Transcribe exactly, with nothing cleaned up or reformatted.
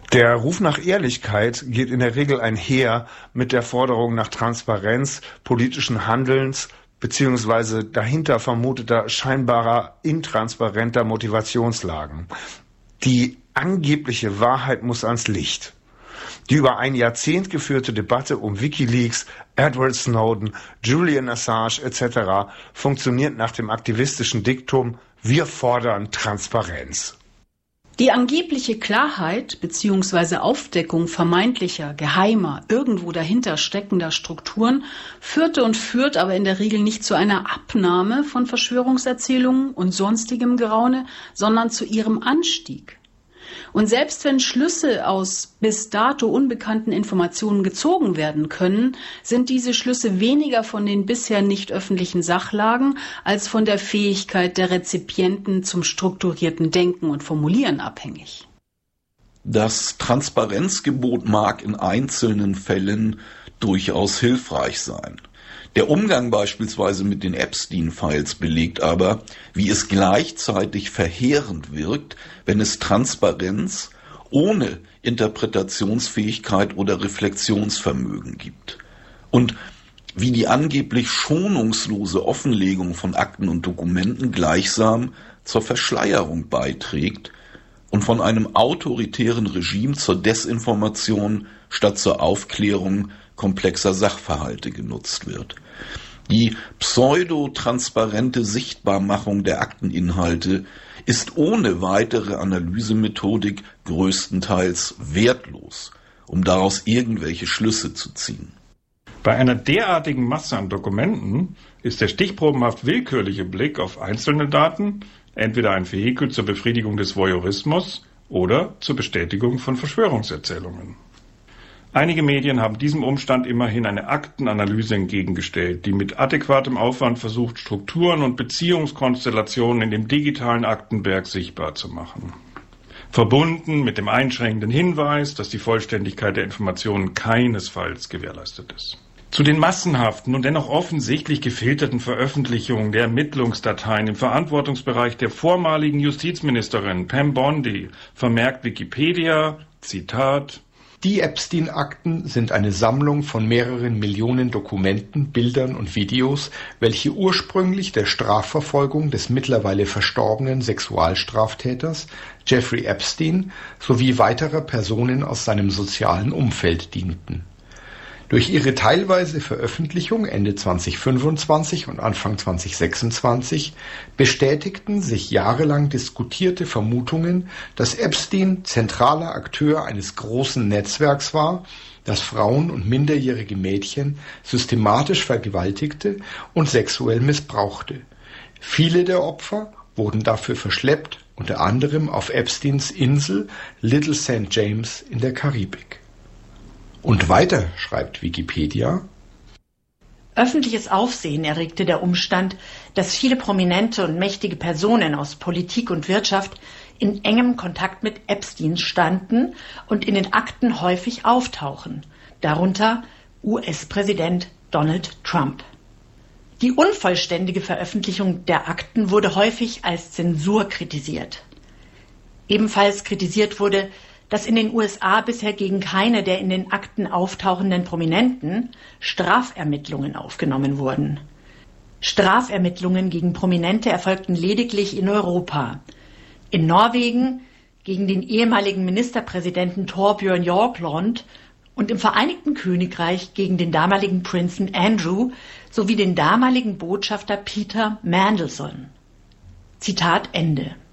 Der Ruf nach Ehrlichkeit geht in der Regel einher mit der Forderung nach Transparenz politischen Handelns beziehungsweise dahinter vermuteter scheinbarer intransparenter Motivationslagen. Die angebliche Wahrheit muss ans Licht. Die über ein Jahrzehnt geführte Debatte um WikiLeaks, Edward Snowden, Julian Assange et cetera funktioniert nach dem aktivistischen Diktum: Wir fordern Transparenz. Die angebliche Klarheit bzw. Aufdeckung vermeintlicher, geheimer, irgendwo dahinter steckender Strukturen führte und führt aber in der Regel nicht zu einer Abnahme von Verschwörungserzählungen und sonstigem Geraune, sondern zu ihrem Anstieg. Und selbst wenn Schlüsse aus bis dato unbekannten Informationen gezogen werden können, sind diese Schlüsse weniger von den bisher nicht öffentlichen Sachlagen als von der Fähigkeit der Rezipienten zum strukturierten Denken und Formulieren abhängig. Das Transparenzgebot mag in einzelnen Fällen durchaus hilfreich sein. Der Umgang beispielsweise mit den Epstein-Files belegt aber, wie es gleichzeitig verheerend wirkt, wenn es Transparenz ohne Interpretationsfähigkeit oder Reflexionsvermögen gibt. Und wie die angeblich schonungslose Offenlegung von Akten und Dokumenten gleichsam zur Verschleierung beiträgt und von einem autoritären Regime zur Desinformation statt zur Aufklärung komplexer Sachverhalte genutzt wird. Die pseudo-transparente Sichtbarmachung der Akteninhalte ist ohne weitere Analysemethodik größtenteils wertlos, um daraus irgendwelche Schlüsse zu ziehen. Bei einer derartigen Masse an Dokumenten ist der stichprobenhaft willkürliche Blick auf einzelne Daten entweder ein Vehikel zur Befriedigung des Voyeurismus oder zur Bestätigung von Verschwörungserzählungen. Einige Medien haben diesem Umstand immerhin eine Aktenanalyse entgegengestellt, die mit adäquatem Aufwand versucht, Strukturen und Beziehungskonstellationen in dem digitalen Aktenberg sichtbar zu machen. Verbunden mit dem einschränkenden Hinweis, dass die Vollständigkeit der Informationen keinesfalls gewährleistet ist. Zu den massenhaften und dennoch offensichtlich gefilterten Veröffentlichungen der Ermittlungsdateien im Verantwortungsbereich der vormaligen Justizministerin Pam Bondi vermerkt Wikipedia, Zitat: Die Epstein-Akten sind eine Sammlung von mehreren Millionen Dokumenten, Bildern und Videos, welche ursprünglich der Strafverfolgung des mittlerweile verstorbenen Sexualstraftäters Jeffrey Epstein sowie weiterer Personen aus seinem sozialen Umfeld dienten. Durch ihre teilweise Veröffentlichung Ende zweitausendfünfundzwanzig und Anfang zweitausendsechsundzwanzig bestätigten sich jahrelang diskutierte Vermutungen, dass Epstein zentraler Akteur eines großen Netzwerks war, das Frauen und minderjährige Mädchen systematisch vergewaltigte und sexuell missbrauchte. Viele der Opfer wurden dafür verschleppt, unter anderem auf Epsteins Insel Little Saint James in der Karibik. Und weiter schreibt Wikipedia: Öffentliches Aufsehen erregte der Umstand, dass viele prominente und mächtige Personen aus Politik und Wirtschaft in engem Kontakt mit Epstein standen und in den Akten häufig auftauchen, darunter U S-Präsident Donald Trump. Die unvollständige Veröffentlichung der Akten wurde häufig als Zensur kritisiert. Ebenfalls kritisiert wurde, dass in den U S A bisher gegen keine der in den Akten auftauchenden Prominenten Strafermittlungen aufgenommen wurden. Strafermittlungen gegen Prominente erfolgten lediglich in Europa. In Norwegen gegen den ehemaligen Ministerpräsidenten Torbjörn Jagland und im Vereinigten Königreich gegen den damaligen Prinzen Andrew sowie den damaligen Botschafter Peter Mandelson. Zitat Ende.